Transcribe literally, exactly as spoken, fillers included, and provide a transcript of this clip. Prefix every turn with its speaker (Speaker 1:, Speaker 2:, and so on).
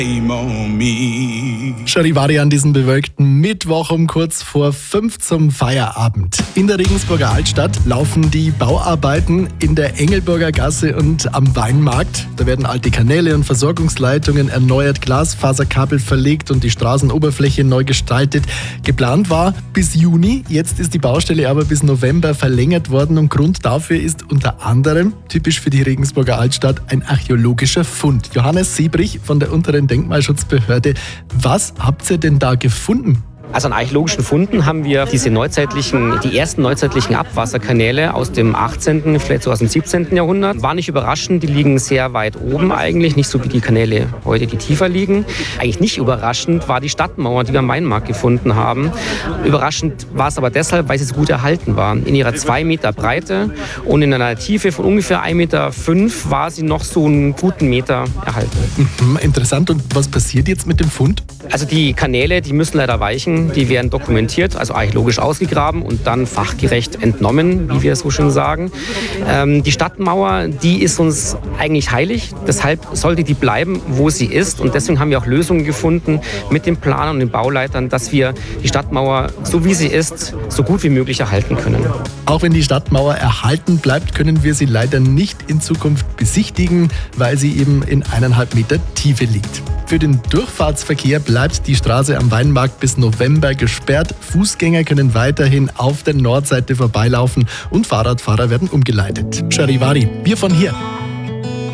Speaker 1: Charivari an diesem bewölkten Mittwoch um kurz vor fünf zum Feierabend. In der Regensburger Altstadt laufen die Bauarbeiten in der Engelburger Gasse und am Weinmarkt. Da werden alte Kanäle und Versorgungsleitungen erneuert, Glasfaserkabel verlegt und die Straßenoberfläche neu gestaltet. Geplant war bis Juni, jetzt ist die Baustelle aber bis November verlängert worden und Grund dafür ist unter anderem, typisch für die Regensburger Altstadt, ein archäologischer Fund. Johannes Siebrich von der unteren Denkmalschutzbehörde. Was habt ihr denn da gefunden?
Speaker 2: Also an archäologischen Funden haben wir diese neuzeitlichen, die ersten neuzeitlichen Abwasserkanäle aus dem achtzehnten, vielleicht so aus dem siebzehnten Jahrhundert. War nicht überraschend, die liegen sehr weit oben eigentlich, nicht so wie die Kanäle heute, die tiefer liegen. Eigentlich nicht überraschend war die Stadtmauer, die wir am Weinmarkt gefunden haben. Überraschend war es aber deshalb, weil sie so gut erhalten war. In ihrer zwei Meter Breite und in einer Tiefe von ungefähr ein Meter fünf war sie noch so einen guten Meter erhalten.
Speaker 1: Mhm, interessant. Und was passiert jetzt mit dem Fund?
Speaker 2: Also die Kanäle, die müssen leider weichen. Die werden dokumentiert, also archäologisch ausgegraben und dann fachgerecht entnommen, wie wir es so schön sagen. Ähm, die Stadtmauer, die ist uns eigentlich heilig. Deshalb sollte die bleiben, wo sie ist. Und deswegen haben wir auch Lösungen gefunden mit den Planern und den Bauleitern, dass wir die Stadtmauer, so wie sie ist, so gut wie möglich erhalten können.
Speaker 1: Auch wenn die Stadtmauer erhalten bleibt, können wir sie leider nicht in Zukunft besichtigen, weil sie eben in eineinhalb Meter Tiefe liegt. Für den Durchfahrtsverkehr bleibt die Straße am Weinmarkt bis November gesperrt. Fußgänger können weiterhin auf der Nordseite vorbeilaufen und Fahrradfahrer werden umgeleitet. Charivari, wir von hier.